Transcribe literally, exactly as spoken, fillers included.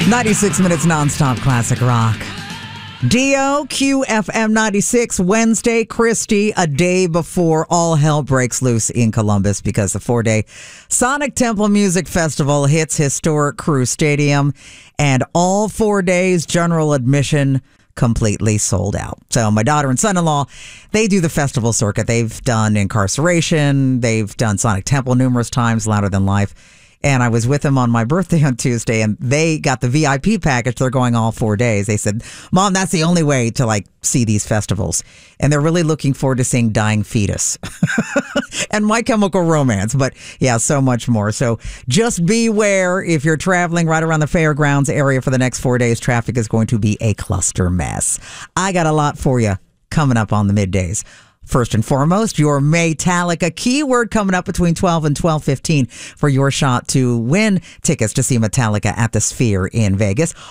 ninety-six minutes nonstop classic rock. Dio, Q F M ninety-six, Wednesday, Christie, a day before all hell breaks loose in Columbus because the four-day Sonic Temple Music Festival hits historic Crew Stadium, and all four days general admission completely sold out. So my daughter and son-in-law, they do the festival circuit. They've done Incarceration. They've done Sonic Temple numerous times, Louder Than Life. And I was with them on my birthday on Tuesday, and they got the V I P package. They're going all four days. They said, Mom, that's the only way to like see these festivals. And they're really looking forward to seeing Dying Fetus and My Chemical Romance. But yeah, so much more. So just beware if you're traveling right around the fairgrounds area for the next four days. Traffic is going to be a cluster mess. I got a lot for you coming up on the middays. First and foremost, your Metallica keyword coming up between twelve and twelve fifteen for your shot to win tickets to see Metallica at the Sphere in Vegas.